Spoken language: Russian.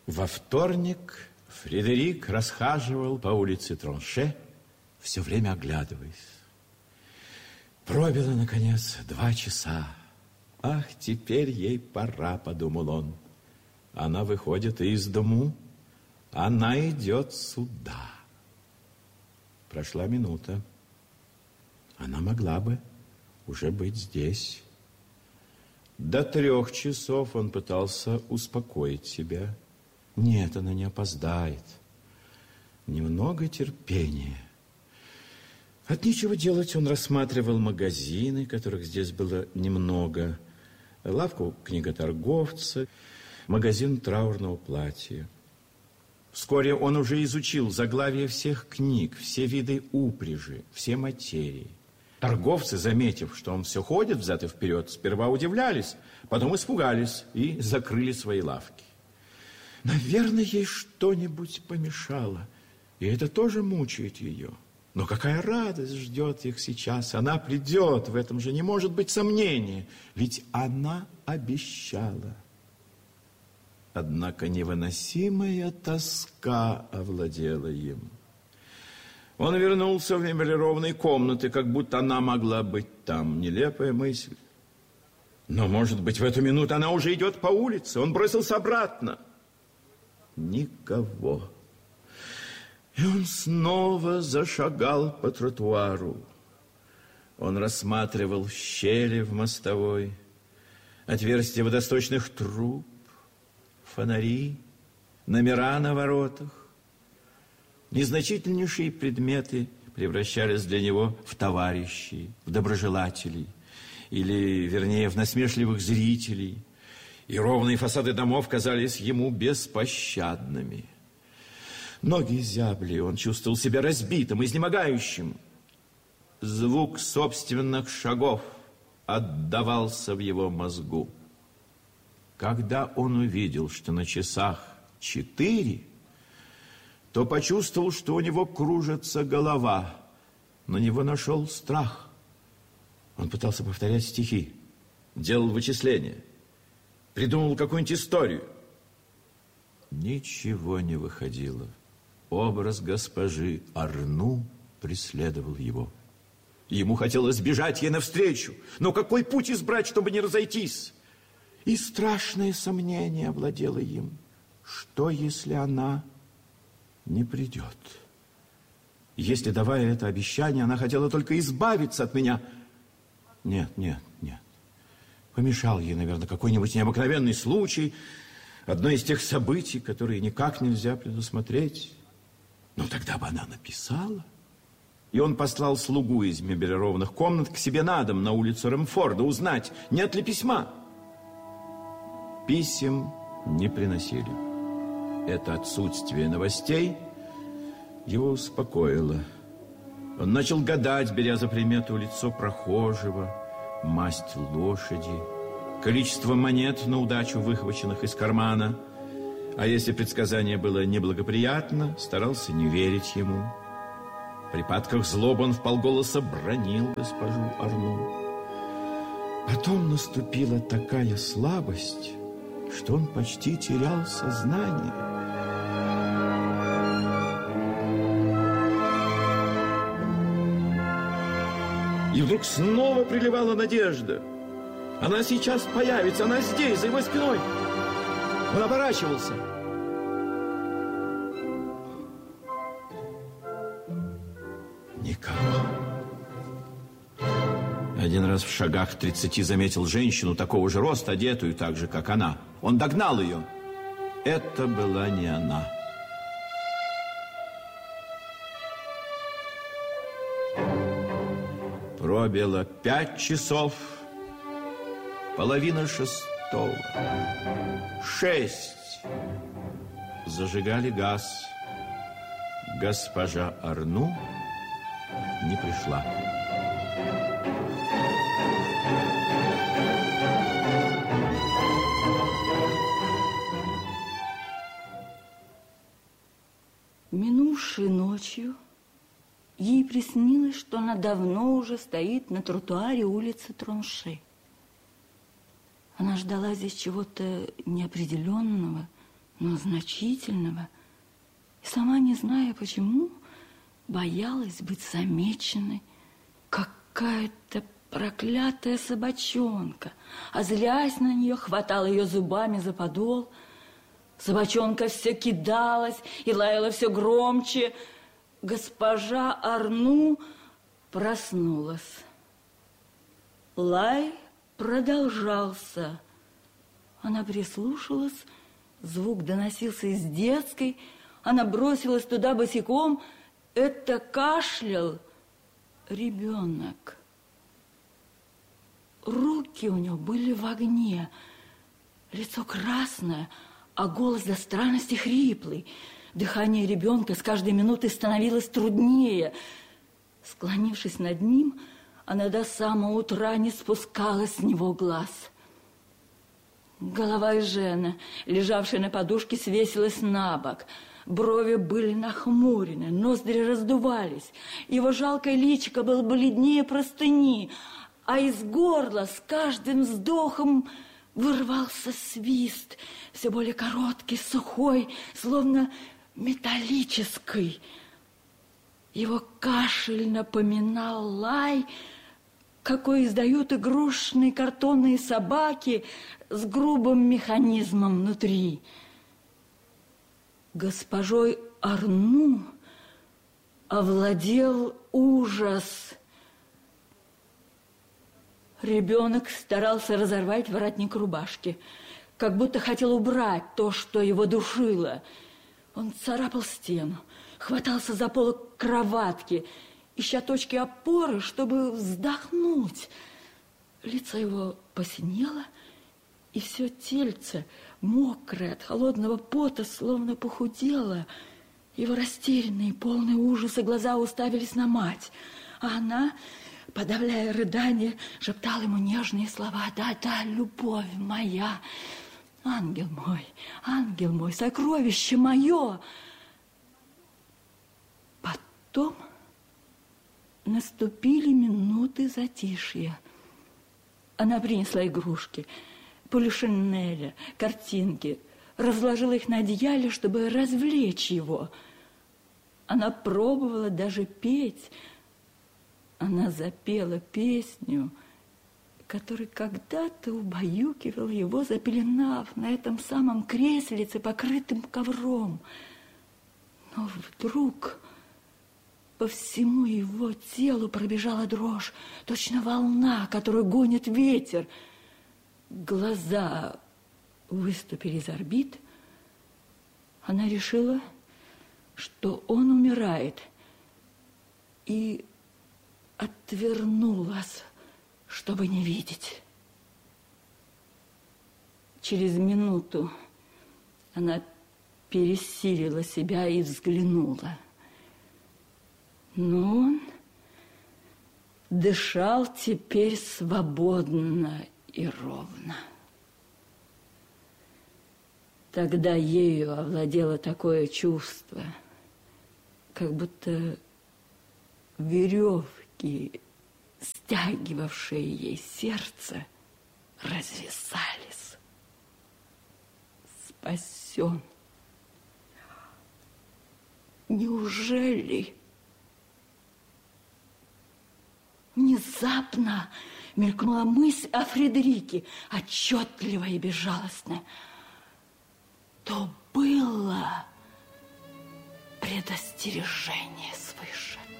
Во вторник Фредерик расхаживал по улице Тронше, все время оглядываясь. Пробило, наконец, 2 часа. Ах, теперь ей пора, подумал он. Она выходит из дому, она идет сюда. Прошла минута. Она могла бы уже быть здесь. До 3 часов он пытался успокоить себя. Нет, она не опоздает. Немного терпения. От нечего делать он рассматривал магазины, которых здесь было немного, лавку книготорговца, магазин траурного платья. Вскоре он уже изучил заглавия всех книг, все виды упряжи, все материи. Торговцы, заметив, что он все ходит взад и вперед, сперва удивлялись, потом испугались и закрыли свои лавки. Наверное, ей что-нибудь помешало, и это тоже мучает ее. Но какая радость ждет их сейчас. Она придет, в этом же не может быть сомнения, ведь она обещала. Однако невыносимая тоска овладела им. Он вернулся в меблированные комнаты, как будто она могла быть там. Нелепая мысль. Но, может быть, в эту минуту она уже идет по улице. Он бросился обратно. Никого. И он снова зашагал по тротуару. Он рассматривал щели в мостовой, отверстия водосточных труб, фонари, номера на воротах. Незначительнейшие предметы превращались для него в товарищей, в доброжелателей, или, вернее, в насмешливых зрителей. И ровные фасады домов казались ему беспощадными. Ноги зябли, он чувствовал себя разбитым, изнемогающим. Звук собственных шагов отдавался в его мозгу. Когда он увидел, что на часах 4, то почувствовал, что у него кружится голова. На него нашел страх. Он пытался повторять стихи, делал вычисления, придумал какую-нибудь историю. Ничего не выходило. Образ госпожи Арну преследовал его. Ему хотелось бежать ей навстречу. Но какой путь избрать, чтобы не разойтись? И страшное сомнение овладело им. Что, если она не придет? Если, давая это обещание, она хотела только избавиться от меня. Нет. Помешал ей, наверное, какой-нибудь необыкновенный случай, одно из тех событий, которые никак нельзя предусмотреть. Но тогда бы она написала. И он послал слугу из меблированных комнат к себе на дом, на улицу Ремфорда, узнать, нет ли письма. Писем не приносили. Это отсутствие новостей его успокоило. Он начал гадать, беря за примету лицо прохожего, масть лошади, количество монет на удачу, выхваченных из кармана. А если предсказание было неблагоприятно, старался не верить ему. В припадках злобы он вполголоса бранил госпожу Арну. Потом наступила такая слабость, что он почти терял сознание. И вдруг снова приливала надежда. Она сейчас появится, она здесь, за его спиной. Он оборачивался. Никого. Один раз в шагах 30 заметил женщину такого же роста, одетую так же, как она. Он догнал ее. Это была не она. Пробило 5 часов, половина 6. 6. Зажигали газ. Госпожа Арну не пришла. Минувшей ночью ей приснилось, что она давно уже стоит на тротуаре улицы Тронше. Она ждала здесь чего-то неопределенного, но значительного, и сама не зная почему, боялась быть замеченной. Какая-то проклятая собачонка, а злясь на нее, хватала ее зубами за подол. Собачонка все кидалась и лаяла все громче. Госпожа Арну проснулась. Лай продолжался. Она прислушалась, звук доносился из детской. Она бросилась туда босиком. Это кашлял ребенок. Руки у него были в огне, лицо красное, а голос до странности хриплый. Дыхание ребенка с каждой минутой становилось труднее. Склонившись над ним, она до самого утра не спускала с него глаз. Голова Эжена, лежавшая на подушке, свесилась на бок. Брови были нахмурены, ноздри раздувались. Его жалкое личико было бледнее простыни, а из горла с каждым вздохом вырвался свист, все более короткий, сухой, словно металлический. Его кашель напоминал лай, какой издают игрушечные картонные собаки с грубым механизмом внутри. Госпожой Арну овладел ужас. Ребенок старался разорвать воротник рубашки, как будто хотел убрать то, что его душило. Он царапал стену, хватался за полок кроватки, ища точки опоры, чтобы вздохнуть. Лицо его посинело, и все тельце, мокрое от холодного пота, словно похудело. Его растерянные, полные ужаса глаза уставились на мать, а она, подавляя рыдание, шептала ему нежные слова. «Да-да, любовь моя, ангел мой, сокровище мое!» Потом наступили минуты затишья. Она принесла игрушки, полишинеля, картинки, разложила их на одеяле, чтобы развлечь его. Она пробовала даже петь. Она запела песню, которая когда-то убаюкивала его, запеленав на этом самом креслице, покрытым ковром. Но вдруг по всему его телу пробежала дрожь, точно волна, которую гонит ветер. Глаза выступили из орбит. Она решила, что он умирает, и отвернулась, чтобы не видеть. Через минуту она пересилила себя и взглянула. Но он дышал теперь свободно и ровно. Тогда ею овладело такое чувство, как будто веревки, стягивавшие ей сердце, развязались. Спасен. Неужели? Внезапно мелькнула мысль о Фредерике, отчетливая и безжалостная. То было предостережение свыше.